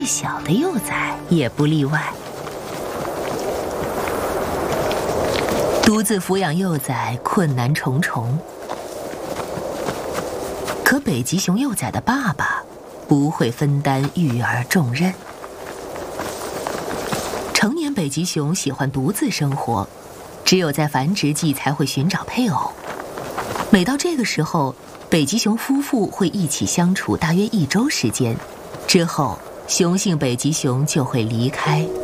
小的幼崽也不例外。独自抚养幼崽困难重重，可北极熊幼崽的爸爸不会分担育儿重任。成年北极熊喜欢独自生活，只有在繁殖季才会寻找配偶。每到这个时候，北极熊夫妇会一起相处大约1周时间，之后雄性北极熊就会离开。